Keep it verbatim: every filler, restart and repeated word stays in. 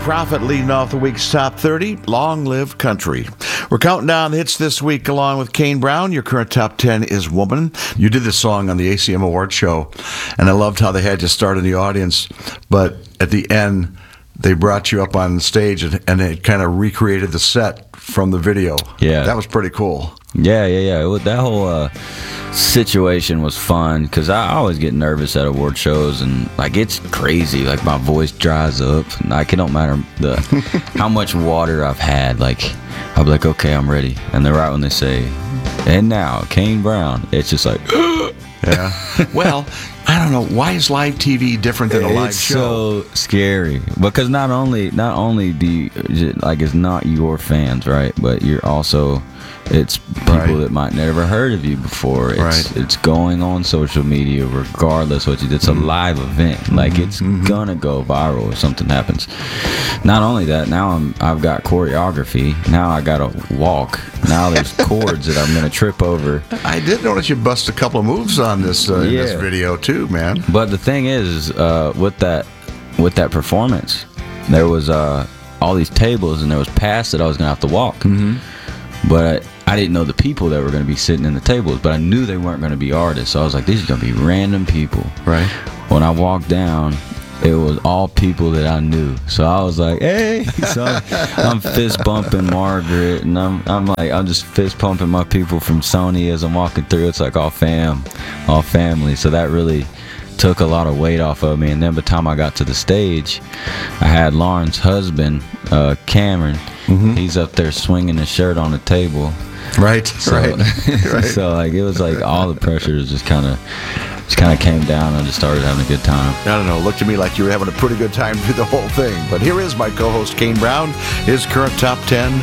Prophet leading off the week's top thirty. Long live country. We're counting down hits this week along with Kane Brown. Your current top ten is Woman. You did this song on the A C M Award show, and I loved how they had you start in the audience, but at the end, they brought you up on stage and, and it kind of recreated the set from the video. Yeah. That was pretty cool. Yeah, yeah, yeah. It was, that whole uh, situation was fun because I always get nervous at award shows and like it's crazy. Like my voice dries up. And, like it don't matter the how much water I've had. Like I'll be like, okay, I'm ready. And then right when they say, and now Kane Brown, it's just like, yeah. Well, I don't know, why is live T V different than a live it's show? So scary because not only not only do you, like it's not your fans, right? But you're also it's people right. that might never heard of you before. It's right. it's going on social media regardless what you did. It's mm-hmm. a live event. Like mm-hmm. it's mm-hmm. gonna go viral if something happens. Not only that, now I'm I've got choreography. Now I gotta walk. Now there's chords that I'm gonna trip over. I did notice you bust a couple of moves on this uh, in Yeah. this video too, man. But the thing is, uh, with that with that performance, there was uh, all these tables and there was paths that I was gonna have to walk. Mm-hmm. But I, I didn't know the people that were gonna be sitting in the tables. But I knew they weren't gonna be artists. So I was like, these are gonna be random people. Right. When I walked down, it was all people that I knew. So I was like, hey. So I'm, I'm fist bumping Margaret, and I'm I'm like I'm just fist pumping my people from Sony as I'm walking through. It's like all fam, all family. So that really took a lot of weight off of me. And then by the time I got to the stage, I had Lauren's husband, uh, Cameron. Mm-hmm. He's up there swinging his shirt on the table. Right. So, right. right. So like it was like all the pressure just kind of just kind of came down. And I just started having a good time. I don't know. It looked to me like you were having a pretty good time through the whole thing. But here is my co-host Kane Brown. His current top ten